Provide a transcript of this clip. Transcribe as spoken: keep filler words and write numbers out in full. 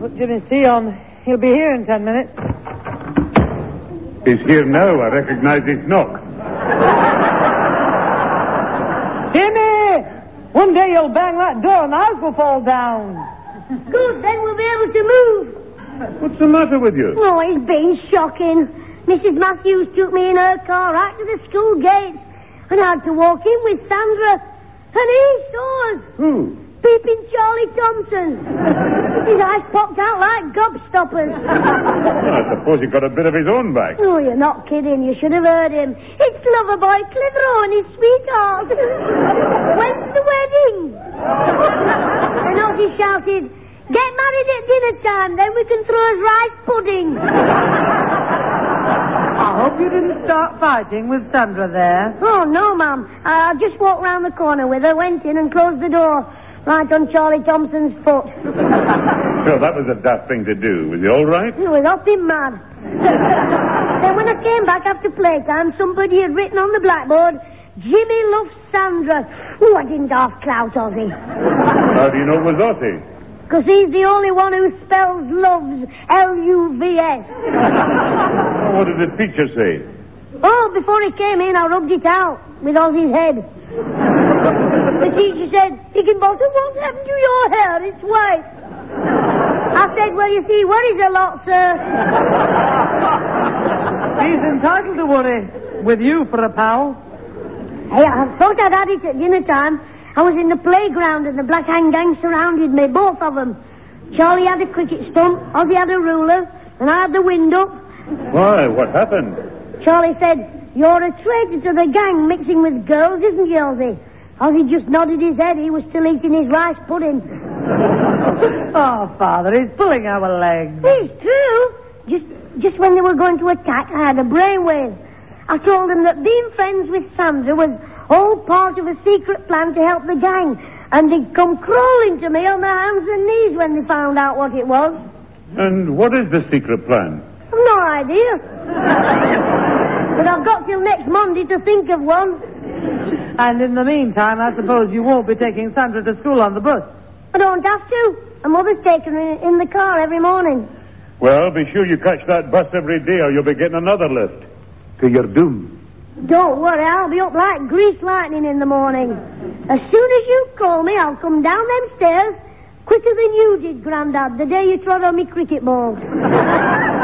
put Jimmy's tea on. He'll be here in ten minutes. He's here now. I recognize his knock. Jimmy! One day you'll bang that door and the house will fall down. Good, then we'll be able to move. What's the matter with you? Oh, it's been shocking. Missus Matthews took me in her car right to the school gates, and I had to walk in with Sandra. And he saw us. Who? Peeping Charlie Thompson. His eyes popped out like gobstoppers. Well, I suppose he got a bit of his own back. Oh, you're not kidding. You should have heard him. It's Loverboy Clitheroe and his sweetheart. When's the wedding? And Ozzy shouted, get married at dinner time, then we can throw us rice pudding. I hope you didn't start fighting with Sandra there. Oh, no, Mum. I just walked round the corner with her, went in and closed the door. Right on Charlie Thompson's foot. Sure, that was a daft thing to do. Was he all right? He was off him mad. Then when I came back after playtime, somebody had written on the blackboard, Jimmy loves Sandra. Oh, I didn't half clout Ozzy. How do you know it was Ozzy? Because he's the only one who spells loves L U V S. What did the teacher say? Oh, before he came in, I rubbed it out with Ozzy's head. The teacher said, Higginbottom, what's happened to your hair? It's white. I said, well, you see, worries a lot, sir. He's entitled to worry. With you for a pal. Hey, I thought I'd had it at dinner time. I was in the playground and the Black Hand Gang surrounded me, both of them. Charlie had a cricket stump, Ozzy had a ruler, and I had the wind up. Why, what happened? Charlie said, you're a traitor to the gang mixing with girls, isn't you, Ozzy? Ozzy just nodded his head. He was still eating his rice pudding. Oh, Father, he's pulling our legs. It's true. Just just when they were going to attack, I had a brainwave. I told them that being friends with Sandra was all part of a secret plan to help the gang. And they'd come crawling to me on their hands and knees when they found out what it was. And what is the secret plan? I've no idea. But I've got till next Monday to think of one. And in the meantime, I suppose you won't be taking Sandra to school on the bus. I don't have to. Her mother's taking her in, in the car every morning. Well, be sure you catch that bus every day or you'll be getting another lift. To your doom. Don't worry, I'll be up like greased lightning in the morning. As soon as you call me, I'll come down them stairs quicker than you did, Grandad, the day you trod on me cricket balls.